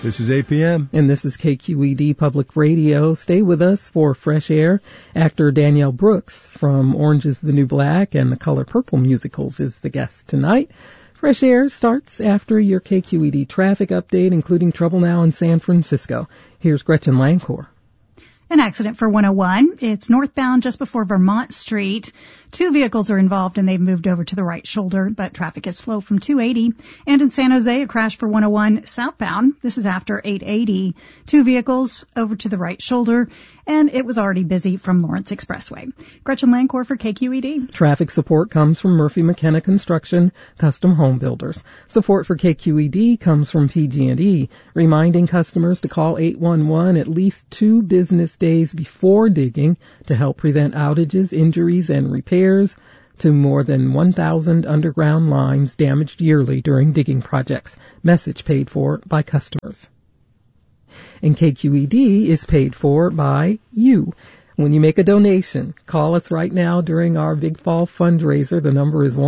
This is APM. And this is KQED Public Radio. Stay with us for Fresh Air. Actor Danielle Brooks from Orange is the New Black and the Color Purple musicals is the guest tonight. Fresh Air starts after your KQED traffic update, including trouble now in San Francisco. Here's Gretchen Lancor. An accident for 101. It's northbound just before Vermont Street. 2 vehicles are involved and they've moved over to the right shoulder, but traffic is slow from 280. And in San Jose, a crash for 101 southbound. This is after 880. 2 vehicles over to the right shoulder, and it was already busy from Lawrence Expressway. Gretchen Lancor for KQED. Traffic support comes from Murphy McKenna Construction, Custom Home Builders. Support for KQED comes from PG&E, reminding customers to call 811 at least 2 business days before digging to help prevent outages, injuries, and repairs to more than 1,000 underground lines damaged yearly during digging projects. Message paid for by customers. And KQED is paid for by you. When you make a donation, call us right now during our Big Fall fundraiser. The number is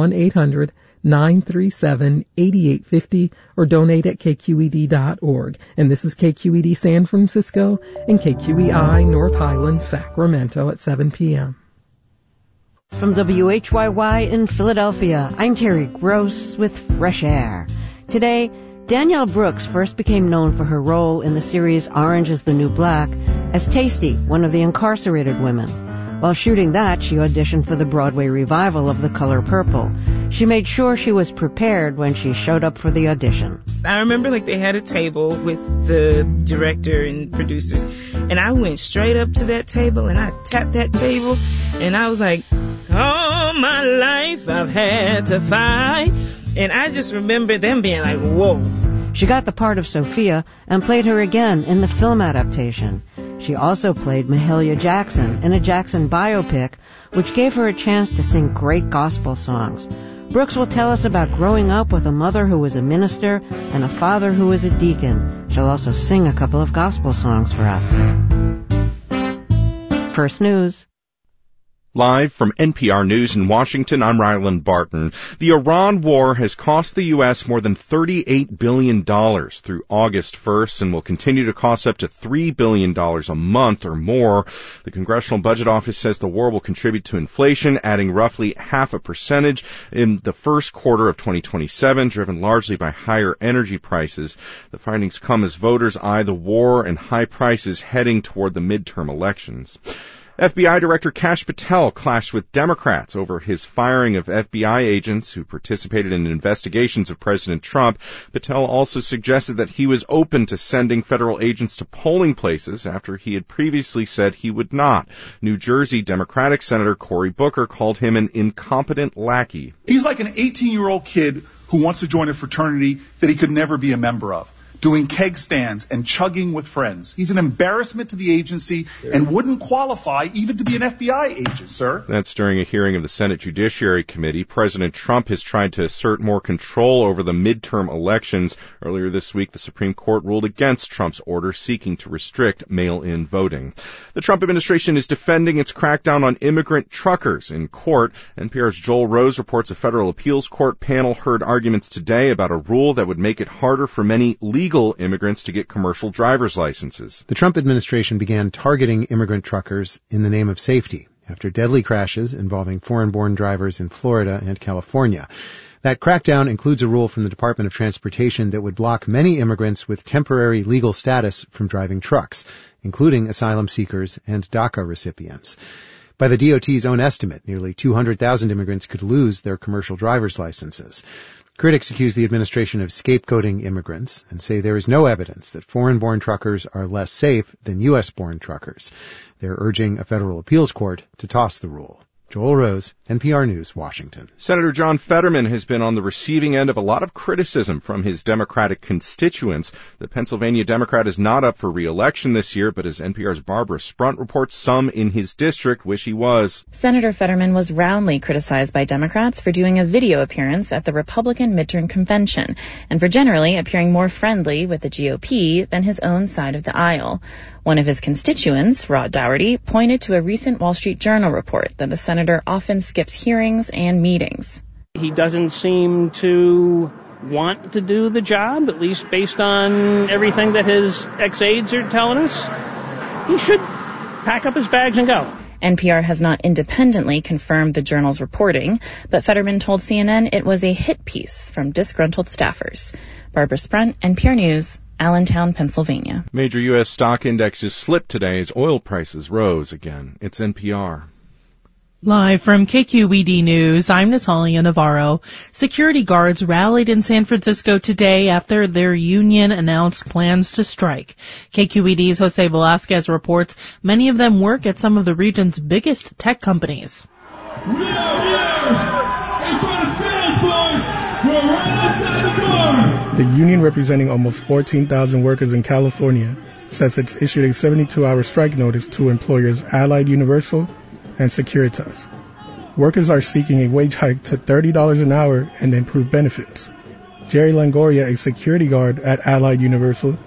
1-800-937-8850 or donate at kqed.org. And this is KQED San Francisco and KQEI North Highland, Sacramento at 7 p.m. From WHYY in Philadelphia, I'm Terry Gross with Fresh Air. Today, Danielle Brooks first became known for her role in the series Orange is the New Black as Tasty, one of the incarcerated women. While shooting that, she auditioned for the Broadway revival of The Color Purple. She made sure she was prepared when she showed up for the audition. I remember they had a table with the director and producers, and I went straight up to that table and I tapped that table and I was like, all my life I've had to fight. And I just remember them being like, whoa. She got the part of Sophia and played her again in the film adaptation. She also played Mahalia Jackson in a Jackson biopic, which gave her a chance to sing great gospel songs. Brooks will tell us about growing up with a mother who was a minister and a father who was a deacon. She'll also sing a couple of gospel songs for us. First News. Live from NPR News in Washington, I'm Ryland Barton. The Iran war has cost the U.S. more than $38 billion through August 1st and will continue to cost up to $3 billion a month or more. The Congressional Budget Office says the war will contribute to inflation, adding roughly 0.5% in the first quarter of 2027, driven largely by higher energy prices. The findings come as voters eye the war and high prices heading toward the midterm elections. FBI Director Kash Patel clashed with Democrats over his firing of FBI agents who participated in investigations of President Trump. Patel also suggested that he was open to sending federal agents to polling places after he had previously said he would not. New Jersey Democratic Senator Cory Booker called him an incompetent lackey. He's like an 18-year-old kid who wants to join a fraternity that he could never be a member of, doing keg stands and chugging with friends. He's an embarrassment to the agency and wouldn't qualify even to be an FBI agent, sir. That's during a hearing of the Senate Judiciary Committee. President Trump has tried to assert more control over the midterm elections. Earlier this week, the Supreme Court ruled against Trump's order seeking to restrict mail-in voting. The Trump administration is defending its crackdown on immigrant truckers in court. NPR's Joel Rose reports a federal appeals court panel heard arguments today about a rule that would make it harder for many legal immigrants to get commercial driver's licenses. The Trump administration began targeting immigrant truckers in the name of safety after deadly crashes involving foreign-born drivers in Florida and California. That crackdown includes a rule from the Department of Transportation that would block many immigrants with temporary legal status from driving trucks, including asylum seekers and DACA recipients. By the DOT's own estimate, nearly 200,000 immigrants could lose their commercial driver's licenses. Critics accuse the administration of scapegoating immigrants and say there is no evidence that foreign-born truckers are less safe than U.S.-born truckers. They're urging a federal appeals court to toss the rule. Joel Rose, NPR News, Washington. Senator John Fetterman has been on the receiving end of a lot of criticism from his Democratic constituents. The Pennsylvania Democrat is not up for re-election this year, but as NPR's Barbara Sprunt reports, some in his district wish he was. Senator Fetterman was roundly criticized by Democrats for doing a video appearance at the Republican midterm convention and for generally appearing more friendly with the GOP than his own side of the aisle. One of his constituents, Rod Dougherty, pointed to a recent Wall Street Journal report that the senator often skips hearings and meetings. He doesn't seem to want to do the job, at least based on everything that his ex-aides are telling us, he should pack up his bags and go. NPR has not independently confirmed the journal's reporting, but Fetterman told CNN it was a hit piece from disgruntled staffers. Barbara Sprunt, NPR News, Allentown, Pennsylvania. Major U.S. stock indexes slipped today as oil prices rose again. It's NPR. Live from KQED News, I'm Natalia Navarro. Security guards rallied in San Francisco today after their union announced plans to strike. KQED's Jose Velasquez reports many of them work at some of the region's biggest tech companies. The union, representing almost 14,000 workers in California, says it's issued a 72-hour strike notice to employers Allied Universal and Securitas. Workers are seeking a wage hike to $30 an hour and improved benefits. Jerry Longoria, a security guard at Allied Universal,